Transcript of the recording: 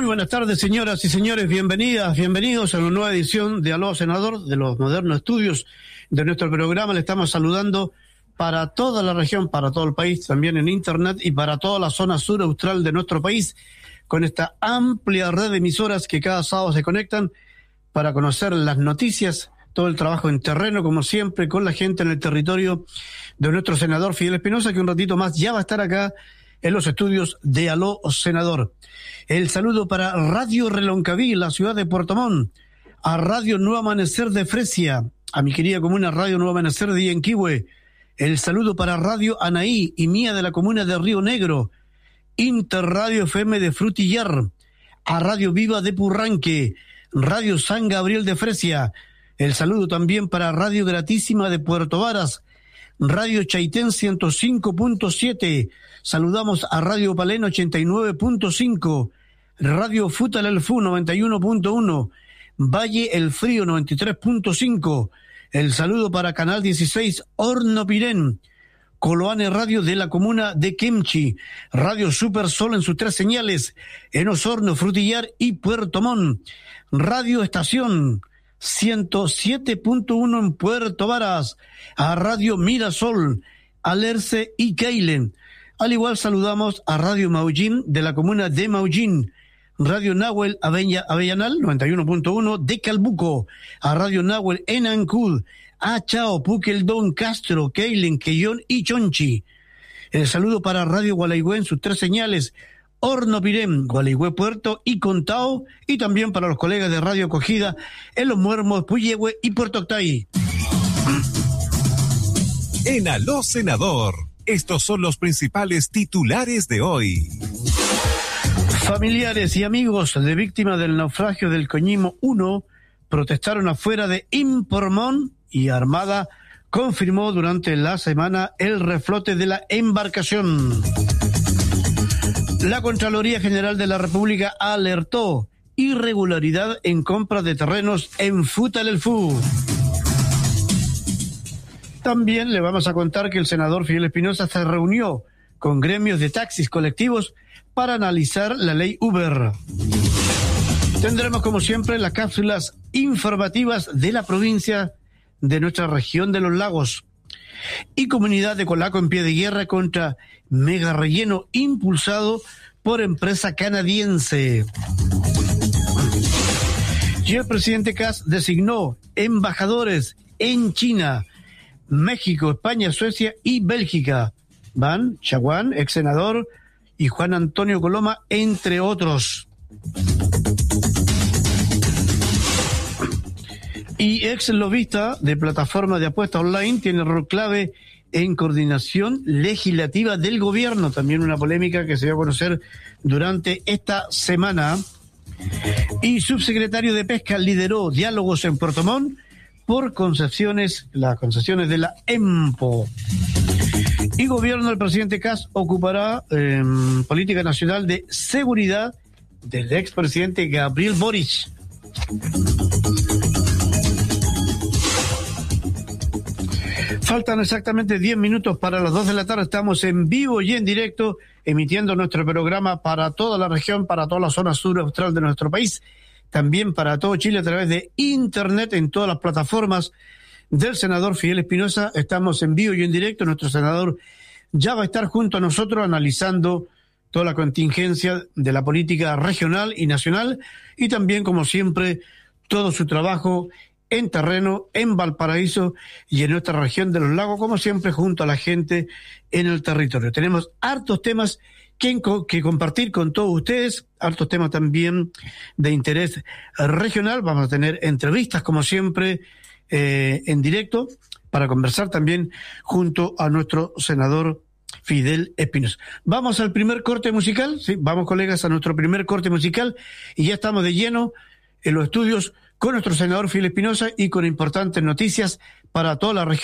buenas tardes, señoras y señores. Bienvenidos a una nueva edición de Aló Senador, de los modernos estudios de nuestro programa. Le estamos saludando para toda la región, para todo el país, también en internet y para toda la zona sur austral de nuestro país, con esta amplia red de emisoras que cada sábado se conectan para conocer las noticias, todo el trabajo en terreno, como siempre, con la gente en el territorio de nuestro senador Fidel Espinosa, que un ratito más ya va a estar acá en los estudios de Aló Senador. El saludo para Radio Reloncaví, la ciudad de Puerto Montt, a Radio Nuevo Amanecer de Fresia, a mi querida comuna Radio Nuevo Amanecer de Yanquihue. El saludo para Radio Anaí y mía de la comuna de Río Negro, Interradio FM de Frutillar, a Radio Viva de Purranque, Radio San Gabriel de Fresia. El saludo también para Radio Gratísima de Puerto Varas, Radio Chaitén 105.7, saludamos a Radio Palén 89.5, Radio Futal El Fu 91.1, Valle El Frío 93.5, el saludo para Canal 16 Hornopirén, Coloane Radio de la comuna de Quemchi, Radio Super Sol en sus 3 señales, en Osorno, Frutillar y Puerto Montt, Radio Estación 107.1 en Puerto Varas, a Radio Mirasol, Alerce y Keilen. Al igual saludamos a Radio Maullín de la comuna de Maullín, Radio Nahuel Avellanal 91.1 de Calbuco, a Radio Nahuel en Ancud, a Chao, Puqueldón, Castro, Keilen, Quellón y Chonchi. El saludo para Radio Gualaigüe en sus 3 señales, Hornopirén, Gualeguay Puerto y Contao, y también para los colegas de Radio Acogida en Los Muermos, Puyehue y Puerto Octay. En Aló Senador, estos son los principales titulares de hoy. Familiares y amigos de víctimas del naufragio del Coñimo 1 protestaron afuera de Impormón y Armada confirmó durante la semana el reflote de la embarcación. La Contraloría General de la República alertó irregularidad en compra de terrenos en Futal El Fu. También le vamos a contar que el senador Fidel Espinosa se reunió con gremios de taxis colectivos para analizar la ley Uber. Tendremos, como siempre, las cápsulas informativas de la provincia de nuestra región de los lagos. Y comunidad de Colaco en pie de guerra contra mega relleno impulsado por empresa canadiense. Y el presidente Kast designó embajadores en China, México, España, Suecia y Bélgica. Van Chaguán, ex senador, y Juan Antonio Coloma, entre otros. Y ex lobista de plataforma de apuestas online tiene rol clave en coordinación legislativa del gobierno. También una polémica que se dio a conocer durante esta semana. Y subsecretario de Pesca lideró diálogos en Puerto Montt por las concesiones de la EMPO. Y gobierno del presidente Kast ocupará política nacional de seguridad del expresidente Gabriel Boric. Faltan exactamente 10 minutos para las 2 de la tarde. Estamos en vivo y en directo, emitiendo nuestro programa para toda la región, para toda la zona sur austral de nuestro país, también para todo Chile a través de internet, en todas las plataformas del senador Fidel Espinosa. Estamos en vivo y en directo. Nuestro senador ya va a estar junto a nosotros analizando toda la contingencia de la política regional y nacional, y también, como siempre, todo su trabajo en terreno, en Valparaíso y en nuestra región de los lagos, como siempre, junto a la gente en el territorio. Tenemos hartos temas que compartir con todos ustedes, hartos temas también de interés regional. Vamos a tener entrevistas, como siempre, en directo, para conversar también junto a nuestro senador Fidel Espinosa. Vamos al primer corte musical, sí, vamos, colegas, a nuestro primer corte musical, y ya estamos de lleno en los estudios con nuestro senador Fidel Espinosa y con importantes noticias para toda la región.